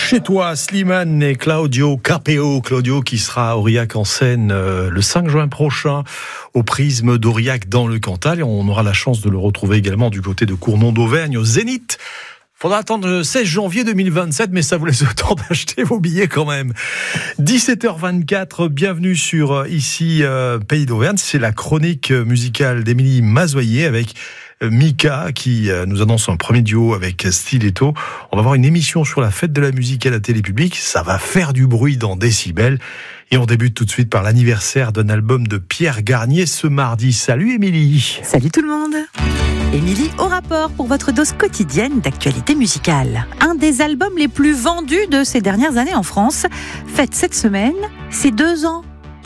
Chez toi, Slimane et Claudio Capéo. Claudio qui sera à Aurillac en scène le 5 juin prochain au Prisme d'Aurillac dans le Cantal. Et on aura la chance de le retrouver également du côté de Cournon d'Auvergne au Zénith. Faudra attendre le 16 janvier 2027, mais ça vous laisse le temps d'acheter vos billets quand même. 17h24, bienvenue sur ici Pays d'Auvergne. C'est la chronique musicale d'Émilie Mazoyer avec Mika qui nous annonce un premier duo avec Stiletto. On va avoir une émission sur la fête de la musique à la télé publique. Ça va faire du bruit dans Décibel. Et on débute tout de suite par l'anniversaire d'un album de Pierre Garnier ce mardi. Salut Émilie. Salut tout le monde. Émilie au rapport pour votre dose quotidienne d'actualité musicale. Un des albums les plus vendus de ces dernières années en France fête cette semaine ses 2 ans.